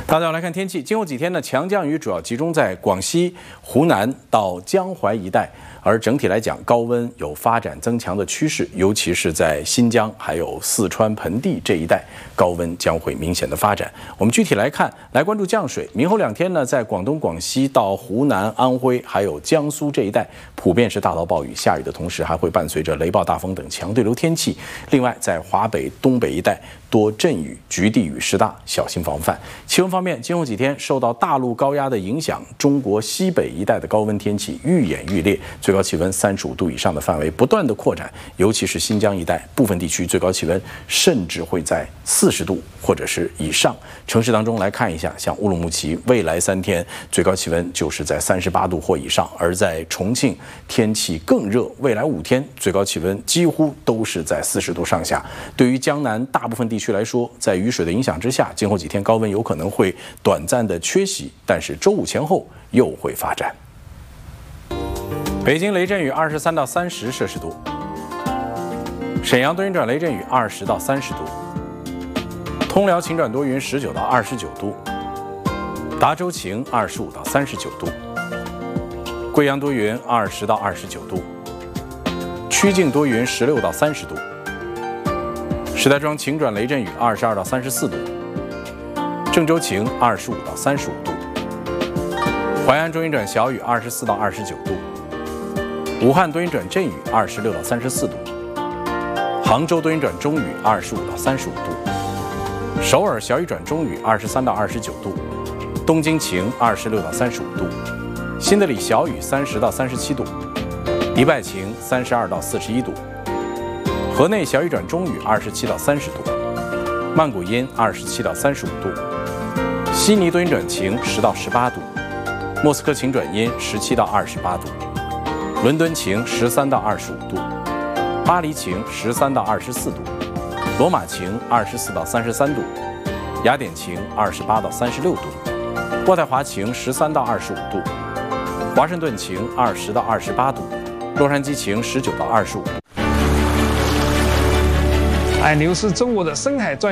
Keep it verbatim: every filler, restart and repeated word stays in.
大家好，来看天气。今后几天呢，强降雨主要集中在广西、湖南到江淮一带，而整体来讲，高温有发展增强的趋势，尤其是在新疆还有四川盆地这一带，高温将会明显的发展。我们具体来看，来关注降水。明后两天呢，在广东、广西到湖南、安徽还有江苏这一带，普遍是大到暴雨，下雨的同时还会伴随着雷暴、大风等强对流天气。另外，在华北、东北一带多阵雨、局地雨势大，小心防范。气温方面，今后几天受到大陆高压的影响，中国西北一带的高温天气愈演愈烈，最高气温三十五度以上的范围不断的扩展，尤其是新疆一带部分地区最高气温甚至会在四十度或者是以上。城市当中来看一下，像乌鲁木齐未来三天最高气温就是在三十八度或以上，而在重庆天气更热，未来五天最高气温几乎都是在四十度上下。对于江南大部分地区来说，在雨水的影响之下，今后几天高温有可能会短暂的缺席，但是周五前后又会发展。北京雷阵雨二十三到三十摄氏度，沈阳多云转雷阵雨二十到三十度，通辽晴转多云十九到二十九度，达州晴二十五到三十九度，贵阳多云二十到二十九度，曲靖多云十六到三十度，石家庄晴转雷阵雨二十二到三十四度，郑州晴二十五到三十五度，淮安多云转小雨二十四到二十九度，武汉多云转阵雨二十六到三十四度，杭州多云转中雨二十五到三十五度，首尔小雨转中雨二十三到二十九度，东京晴二十六到三十五度，新德里小雨三十到三十七度，迪拜晴三十二到四十一度，河内小雨转中雨二十七到三十度，曼谷阴二十七到三十五度，悉尼多云转晴十到十八度，莫斯科晴转阴十七到二十八度，伦敦晴十三到二十五度，巴黎晴十三到二十四度，罗马晴二十四到三十三度，雅典晴二十八到三十六度，渥太华晴十三到二十五度，华盛顿晴二十到二十八度，洛杉矶晴十九到二十五度。 海牛是中国的深海钻